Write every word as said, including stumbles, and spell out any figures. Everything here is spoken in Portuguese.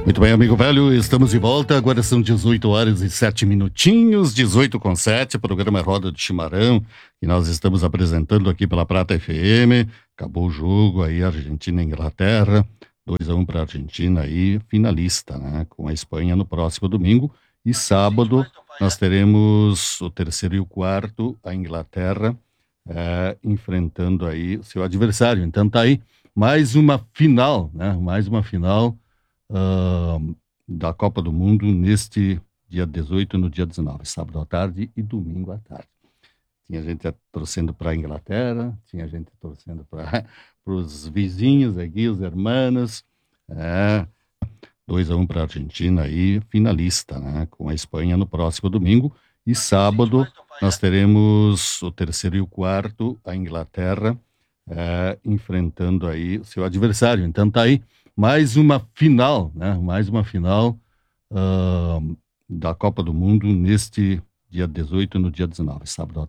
Muito bem, amigo velho, estamos de volta. Agora são dezoito horas e sete minutinhos, dezoito com sete. O programa é Roda de Chimarrão, e nós estamos apresentando aqui pela Prata F M. Acabou o jogo aí, Argentina e Inglaterra, dois a um para a Argentina aí, finalista, né? Com a Espanha no próximo domingo. E sábado nós teremos o terceiro e o quarto, a Inglaterra, é, enfrentando aí o seu adversário. Então tá aí mais uma final, né? Mais uma final Uh, da Copa do Mundo neste dia dezoito e no dia dezenove, sábado à tarde e domingo à tarde. Tinha gente torcendo para a Inglaterra, tinha gente torcendo para os vizinhos aqui, os hermanos. É, dois a um para a Argentina aí, finalista, né? Com a Espanha no próximo domingo. E sábado nós teremos o terceiro e o quarto, a Inglaterra, é, enfrentando aí o seu adversário. Então tá aí mais uma final, né? Mais uma final uh, da Copa do Mundo neste dia dezoito e no dia dezenove, sábado à